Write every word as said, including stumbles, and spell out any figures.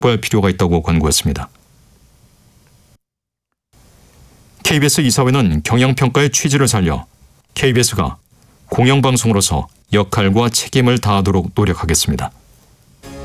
확보할 필요가 있다고 권고했습니다. 케이비에스 이사회는 경영평가의 취지를 살려 케이비에스가 공영방송으로서 역할과 책임을 다하도록 노력하겠습니다.